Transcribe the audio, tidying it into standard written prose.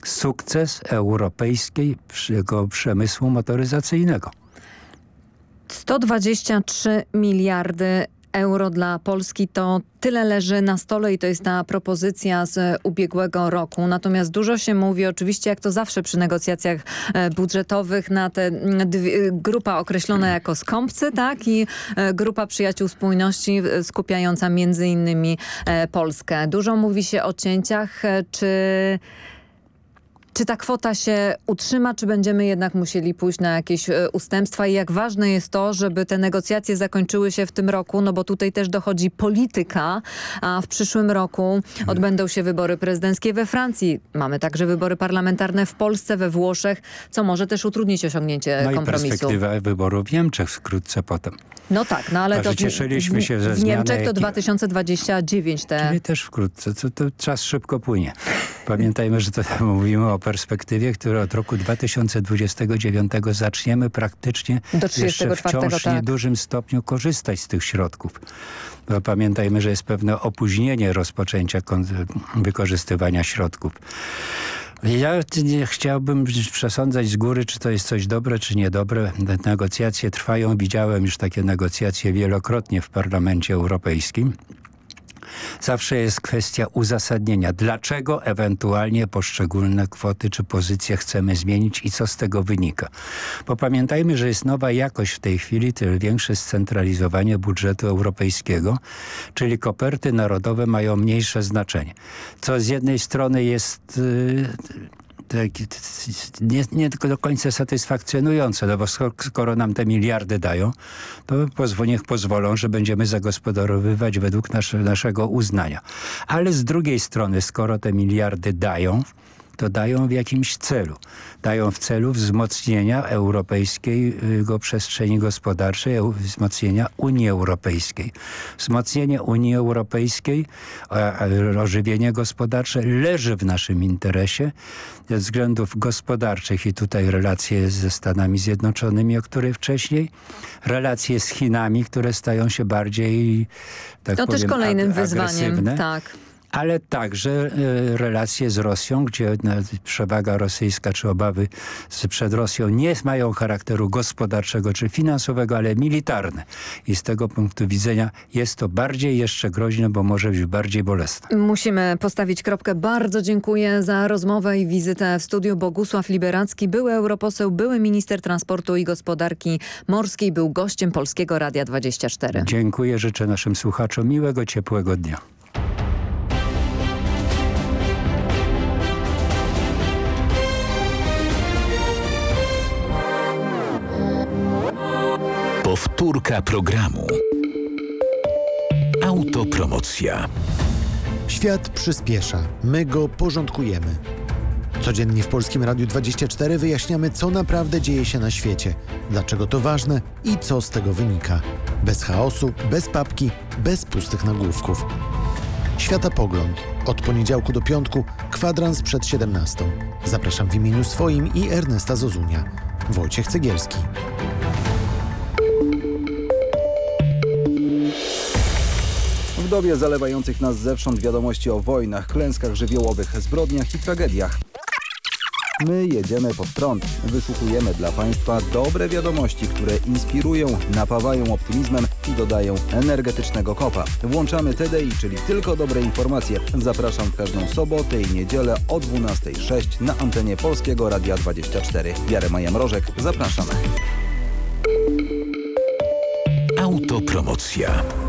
sukces europejskiego przemysłu motoryzacyjnego. 123 miliardy euro dla Polski to tyle leży na stole i to jest ta propozycja z ubiegłego roku. Natomiast dużo się mówi, oczywiście jak to zawsze przy negocjacjach budżetowych, na te grupa określona jako skąpcy, tak? I grupa przyjaciół spójności skupiająca między innymi Polskę. Dużo mówi się o cięciach. Czy ta kwota się utrzyma, czy będziemy jednak musieli pójść na jakieś ustępstwa i jak ważne jest to, żeby te negocjacje zakończyły się w tym roku, no bo tutaj też dochodzi polityka, a w przyszłym roku odbędą się wybory prezydenckie we Francji. Mamy także wybory parlamentarne w Polsce, we Włoszech, co może też utrudnić osiągnięcie kompromisu. I perspektywa wyborów w Niemczech wkrótce potem. No tak, no ale to cieszyliśmy się, że w Niemczech to 2029 Czyli też wkrótce. To czas szybko płynie. Pamiętajmy, że to mówimy o perspektywie, która od roku 2029 zaczniemy praktycznie do 34, jeszcze wciąż w niedużym stopniu korzystać z tych środków. Bo pamiętajmy, że jest pewne opóźnienie rozpoczęcia wykorzystywania środków. Ja nie chciałbym przesądzać z góry, czy to jest coś dobre, czy niedobre. Negocjacje trwają. Widziałem już takie negocjacje wielokrotnie w Parlamencie Europejskim. Zawsze jest kwestia uzasadnienia, dlaczego ewentualnie poszczególne kwoty czy pozycje chcemy zmienić i co z tego wynika. Bo pamiętajmy, że jest nowa jakość w tej chwili, tyle większe scentralizowanie budżetu europejskiego, czyli koperty narodowe mają mniejsze znaczenie. Co z jednej strony jest nie do końca satysfakcjonujące, no bo skoro nam te miliardy dają, to niech pozwolą, że będziemy zagospodarowywać według naszego uznania. Ale z drugiej strony, skoro te miliardy dają, to dają w jakimś celu. Dają w celu wzmocnienia europejskiego przestrzeni gospodarczej, wzmocnienia Unii Europejskiej. Wzmocnienie Unii Europejskiej, ożywienie gospodarcze leży w naszym interesie ze względów gospodarczych i tutaj relacje ze Stanami Zjednoczonymi, o których wcześniej, relacje z Chinami, które stają się bardziej, tak to powiem, też kolejnym agresywne. wyzwaniem, tak. Ale także relacje z Rosją, gdzie przewaga rosyjska czy obawy przed Rosją nie mają charakteru gospodarczego czy finansowego, ale militarne. I z tego punktu widzenia jest to bardziej jeszcze groźne, bo może być bardziej bolesne. Musimy postawić kropkę. Bardzo dziękuję za rozmowę i wizytę w studiu. Bogusław Liberacki, były europoseł, były minister transportu i gospodarki morskiej, był gościem Polskiego Radia 24. Dziękuję, życzę naszym słuchaczom miłego, ciepłego dnia. Powtórka programu. Autopromocja. Świat przyspiesza. My go porządkujemy. Codziennie w Polskim Radiu 24 wyjaśniamy, co naprawdę dzieje się na świecie, dlaczego to ważne i co z tego wynika. Bez chaosu, bez papki, bez pustych nagłówków. Światopogląd. Od poniedziałku do piątku, kwadrans przed 17. Zapraszam w imieniu swoim i Ernesta Zozunia. Wojciech Cegielski. W dobie zalewających nas zewsząd wiadomości o wojnach, klęskach żywiołowych, zbrodniach i tragediach. My jedziemy pod prąd. Wysłuchujemy dla Państwa dobre wiadomości, które inspirują, napawają optymizmem i dodają energetycznego kopa. Włączamy TDI, czyli tylko dobre informacje. Zapraszam w każdą sobotę i niedzielę o 12:06 na antenie Polskiego Radia 24. Jarema Jamrożek, zapraszamy. Autopromocja.